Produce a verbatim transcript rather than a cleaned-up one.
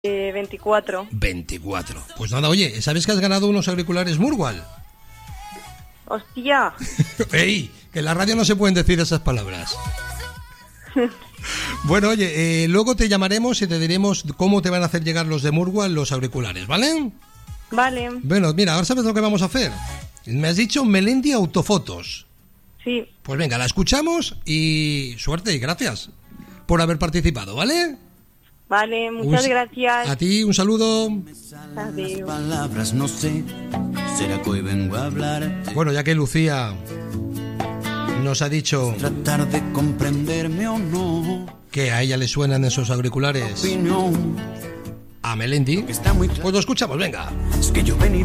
Eh, veinticuatro. veinticuatro. Pues nada, oye, ¿sabes que has ganado unos auriculares Murwal? ¡Hostia! ¡Ey! Que en la radio no se pueden decir esas palabras. Bueno, oye, eh, luego te llamaremos y te diremos cómo te van a hacer llegar los de Murwal los auriculares, ¿vale? Vale. Bueno, mira, ahora sabes lo que vamos a hacer. Me has dicho Melendi Autofotos. Sí. Pues venga, la escuchamos y suerte y gracias por haber participado, ¿vale? Vale, muchas un, gracias. A ti, un saludo. Adiós. Palabras, no sé, será que hoy vengo a hablar. Bueno, ya que Lucía nos ha dicho tratar de comprenderme o no, que a ella le suenan esos auriculares opinión, a Melendi, que está muy claro. pues lo escuchamos, venga. Es que yo venía